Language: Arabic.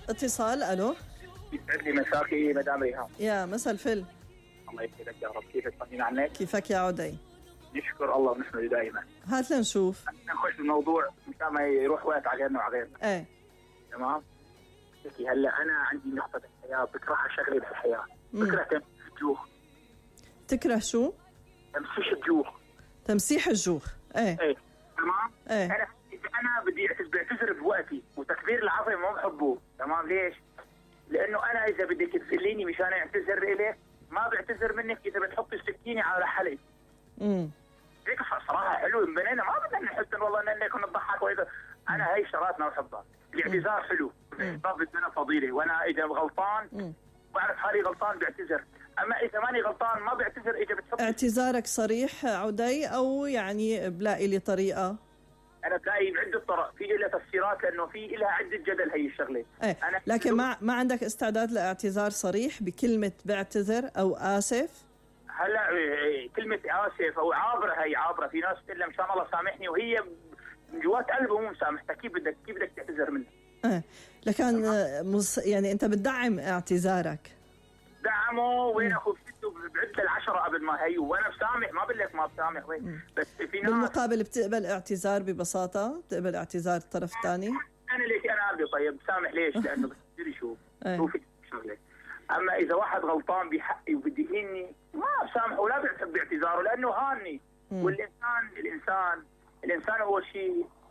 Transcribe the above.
اتصال. الو. يسعد لي مساكي مدام ريهام. يا مساء الفل. الله يسعدك يا رب. كيفك؟ طمنين عنك. كيفك يا عدي؟ نشكر الله ونحمده دائما. هات لنشوف. نخش بالموضوع مشان ما يروح وقت علينا وعلينا. ايه تمام. هلا انا عندي نقطة الحياة بكرهها شغلة بالحياة. بكره تمسيح الجوخ. تكره شو؟ تمسيح الجوخ. تمسيح الجوخ. ايه تمام. ايه. انا بدي بعتذر بوقتي وتكبير العظمة ما بحبه. تمام. ليش؟ لانه انا اذا بدك تذليني مشان اعتذر اليك ما بعتذر منك اذا بتحطي السكينه على حلقي. هيك صراحه حلو بيننا ما بدنا نحس والله ان نكون نضحك واذا انا هي شغلات ما بحبها. الاعتذار حلو. الخطاب بدنا فضيله وانا اذا غلطان بعرف حالي غلطان بعتذر. اما اذا ماني غلطان ما بعتذر. اذا بتحط اعتذارك صريح عدي او يعني بلاقي لي طريقه؟ انا بلاقي بعده طرق في لها تفسيرات لانه في لها عده جدل هي الشغله. أنا لكن ما عندك استعداد لاعتذار صريح بكلمه بعتذر او اسف؟ هلا كلمه اسف او عابره هي عابره. في ناس تقول مشان الله سامحني وهي من جوات قلبه مو مسامحتها. كيف بدك تعتذر منها؟ لكن يعني انت بتدعم اعتذارك. دعمه وين اخو بسته بعد العشرة قبل ما هي وانا بسامح ما بقول لك ما بسامح وين. بس في ناس بالمقابل بتقبل اعتذار ببساطه؟ بتقبل اعتذار الطرف الثاني؟ انا ليش انا قلبي طيب بسامح ليش؟ لانه بتصير شوفي شغله. اما اذا واحد غلطان بحقي وبدي يهيني ما بسامحه ولا بحب باعتذاره لانه هاني. والانسان الانسان اول شيء